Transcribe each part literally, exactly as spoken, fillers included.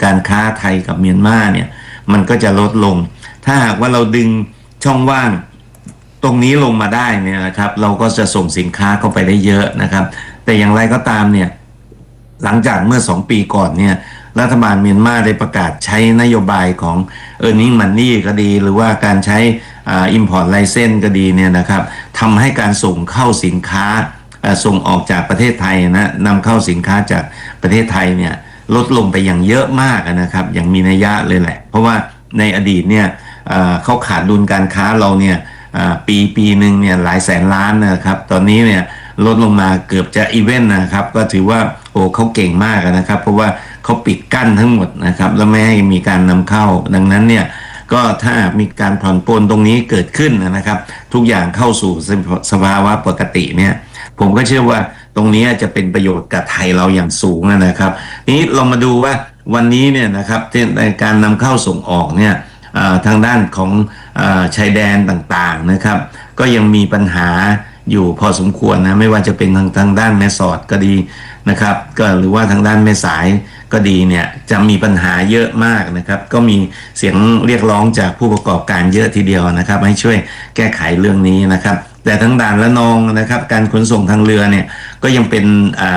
การค้าไทยกับเมียนมาเนี่ยมันก็จะลดลงถ้าหากว่าเราดึงช่องว่างตรงนี้ลงมาได้เนี่ยนะครับเราก็จะส่งสินค้าเข้าไปได้เยอะนะครับแต่อย่างไรก็ตามเนี่ยหลังจากเมื่อสองปีก่อนเนี่ยรัฐบาลเมียนมาได้ประกาศใช้นโยบายของ earning money ก็ดีหรือว่าการใช้ import license ก็ดีเนี่ยนะครับทำให้การส่งเข้าสินค้าส่งออกจากประเทศไทยนะนำเข้าสินค้าจากประเทศไทยเนี่ยลดลงไปอย่างเยอะมากนะครับอย่างมีนัยยะเลยแหละเพราะว่าในอดีตเนี่ยเขาขาดดุลการค้าเราเนี่ยปีปีหนึ่งเนี่ยหลายแสนล้านนะครับตอนนี้เนี่ยลดลงมาเกือบจะอีเวนต์นะครับก็ถือว่าโอ้เขาเก่งมากนะครับเพราะว่าเขาปิดกั้นทั้งหมดนะครับแล้วไม่ให้มีการนำเข้าดังนั้นเนี่ยก็ถ้ามีการผ่อนปลนตรงนี้เกิดขึ้นนะครับทุกอย่างเข้าสู่สภาวะปกติเนี่ยผมก็เชื่อว่าตรงนี้จะเป็นประโยชน์กับไทยเราอย่างสูงนะครับนี้เรามาดูว่าวันนี้เนี่ยนะครับในการนำเข้าส่งออกเนี่ยทางด้านของชายแดนต่างๆนะครับก็ยังมีปัญหาอยู่พอสมควรนะไม่ว่าจะเป็นทางทางด้านแม่สอดก็ดีนะครับก็หรือว่าทางด้านแม่สายก็ดีเนี่ยจะมีปัญหาเยอะมากนะครับก็มีเสียงเรียกร้องจากผู้ประกอบการเยอะทีเดียวนะครับให้ช่วยแก้ไขเรื่องนี้นะครับแต่ทั้งด่านละนองนะครับการขนส่งทางเรือเนี่ยก็ยังเป็น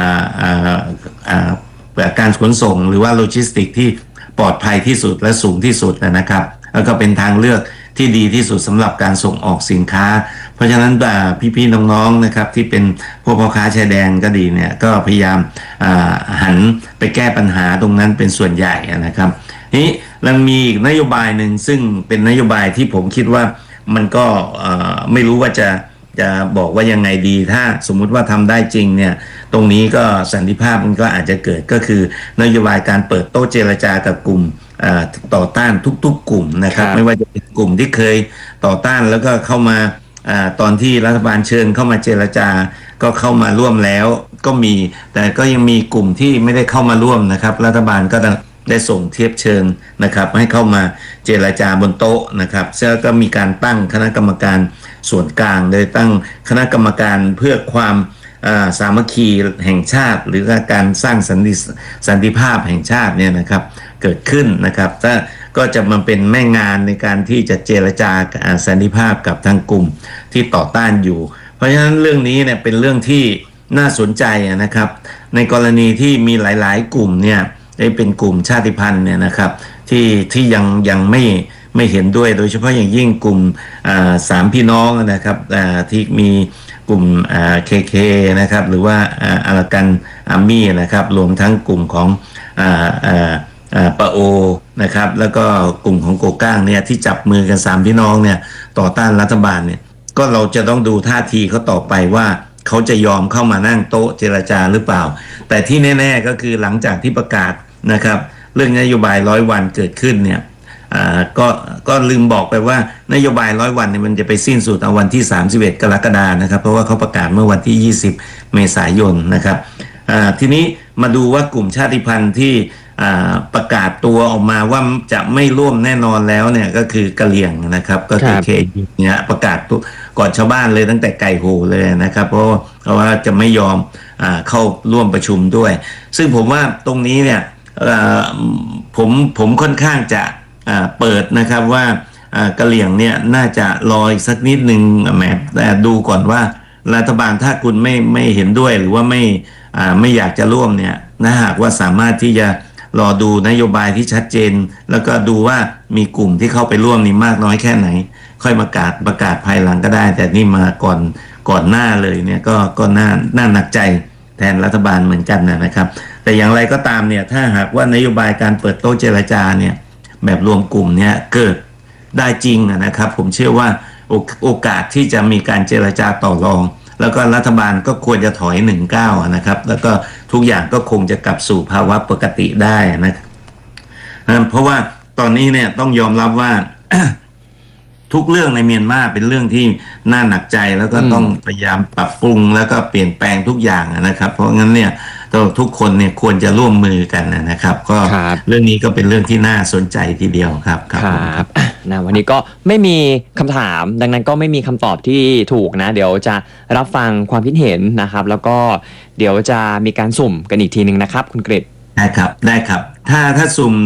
การขนส่งหรือว่าโลจิสติกที่ปลอดภัยที่สุดและสูงที่สุดนะครับแล้วก็เป็นทางเลือกที่ดีที่สุดสำหรับการส่งออกสินค้าเพราะฉะนั้นพี่ๆน้องๆนะครับที่เป็นพวกพ่อค้าชายแดนก็ดีเนี่ยก็พยายามหันไปแก้ปัญหาตรงนั้นเป็นส่วนใหญ่นะครับนี้มันมีอีกนโยบายหนึ่งซึ่งเป็นนโยบายที่ผมคิดว่ามันก็ไม่รู้ว่าจะจะบอกว่ายังไงดีถ้าสมมุติว่าทำได้จริงเนี่ยตรงนี้ก็สันติภาพมันก็อาจจะเกิดก็คือนโยบายการเปิดโต๊ะเจรจากับกลุ่มต่อต้านทุกๆกลุ่มนะครับไม่ว่าจะเป็นกลุ่มที่เคยต่อต้านแล้วก็เข้ามาตอนที่รัฐบาลเชิญเข้ามาเจรจาก็เข้ามาร่วมแล้วก็มีแต่ก็ยังมีกลุ่มที่ไม่ได้เข้ามาร่วมนะครับรัฐบาลก็ได้ส่งเทียบเชิญนะครับให้เข้ามาเจรจาบนโต๊ะนะครับแล้วก็มีการตั้งคณะกรรมการส่วนกลางโดยตั้งคณะกรรมการเพื่อความสามัคคีแห่งชาติหรือการสร้างสันติสันติภาพแห่งชาติเนี่ยนะครับเกิดขึ้นนะครับถ้าก็จะมาเป็นแม่งานในการที่จะเจรจาสันติภาพกับทางกลุ่มที่ต่อต้านอยู่เพราะฉะนั้นเรื่องนี้เนี่ยเป็นเรื่องที่น่าสนใจนะครับในกรณีที่มีหลายๆกลุ่มเนี่ยได้เป็นกลุ่มชาติพันธุ์เนี่ยนะครับที่ที่ยังยังไม่ไม่เห็นด้วยโดยเฉพาะอย่างยิ่งกลุ่มสามพี่น้องนะครับที่มีกลุ่มเคเคนะครับหรือว่าอารากันอาร์มี่นะครับรวมทั้งกลุ่มของปะโอนะครับแล้วก็กลุ่มของโกก้างเนี่ยที่จับมือกันสามพี่น้องเนี่ยต่อต้านรัฐบาลเนี่ยก็เราจะต้องดูท่าทีเขาต่อไปว่าเขาจะยอมเข้ามานั่งโต๊ะเจรจาหรือเปล่าแต่ที่แน่ๆก็คือหลังจากที่ประกาศนะครับเรื่องนโยบายร้อยวันเกิดขึ้นเนี่ยก็ก็ลืมบอกไปว่านโยบายร้อยวันเนี่ยมันจะไปสิ้นสุดเอาวันที่สามสิบเอ็ดกรกฎาคมนะครับเพราะว่าเขาประกาศเมื่อวันที่ยี่สิบเมษายนนะครับทีนี้มาดูว่ากลุ่มชาติพันธุ์ที่ประกาศตัวออกมาว่าจะไม่ร่วมแน่นอนแล้วเนี่ยก็คือกะเหรี่ยงนะครับก็คือเคเนี่ยประกาศก่อนชาวบ้านเลยตั้งแต่ไก่โหเลยนะครับเพราะเพราะว่าจะไม่ยอมเข้าร่วมประชุมด้วยซึ่งผมว่าตรงนี้เนี่ยผมผมค่อนข้างจะเปิดนะครับว่ากะเหรี่ยงเนี่ยน่าจะรออีกสักนิดนึงแหมแต่ดูก่อนว่ารัฐบาลถ้าคุณไม่ไม่เห็นด้วยหรือว่าไม่ไม่อยากจะร่วมเนี่ยถ้าหากว่าสามารถที่จะรอดูนโยบายที่ชัดเจนแล้วก็ดูว่ามีกลุ่มที่เข้าไปร่วมนี่มากน้อยแค่ไหนค่อยประกาศประกาศภายหลังก็ได้แต่นี่มาก่อนก่อนหน้าเลยเนี่ยก็ก็น่าน่าหนักใจแทนรัฐบาลเหมือนกันนะครับแต่อย่างไรก็ตามเนี่ยถ้าหากว่านโยบายการเปิดโต๊ะเจรจาเนี่ยแบบรวมกลุ่มเนี่ยเกิดได้จริงนะครับผมเชื่อว่าโอกาสที่จะมีการเจรจาต่อรองแล้วก็รัฐบาลก็ควรจะถอยหนึ่งก้าวนะครับแล้วก็ทุกอย่างก็คงจะกลับสู่ภาวะปกติได้นะครับเพราะว่าตอนนี้เนี่ยต้องยอมรับว่า ทุกเรื่องในเมียนมาเป็นเรื่องที่น่าหนักใจแล้วก็ต้องพยายามปรับปรุงแล้วก็เปลี่ยนแปลงทุกอย่างนะครับเพราะงั้นเนี่ยทุกคนเนี่ยควรจะร่วมมือกันนะครับก็เรื่องนี้ก็เป็นเรื่องที่น่าสนใจทีเดียวครับครับนะวันนี้ก็ไม่มีคำถามดังนั้นก็ไม่มีคำตอบที่ถูกนะเดี๋ยวจะรับฟังความคิดเห็นนะครับแล้วก็เดี๋ยวจะมีการสุ่มกันอีกทีนึงนะครับคุณกฤษได้ครับได้ครับถ้าถ้าสุ่ม